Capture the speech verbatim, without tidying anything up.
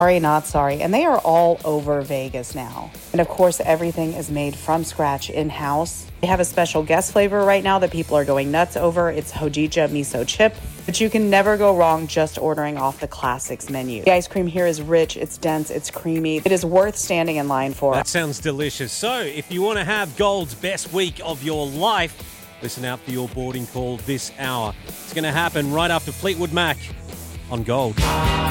Sorry, not sorry. And they are all over Vegas now. And of course, everything is made from scratch in-house. They have a special guest flavor right now that people are going nuts over. It's Hojija Miso Chip. But you can never go wrong just ordering off the classics menu. The ice cream here is rich, it's dense, it's creamy. It is worth standing in line for. That sounds delicious. So if you want to have Gold's best week of your life, listen out for your boarding call this hour. It's going to happen right after Fleetwood Mac on Gold.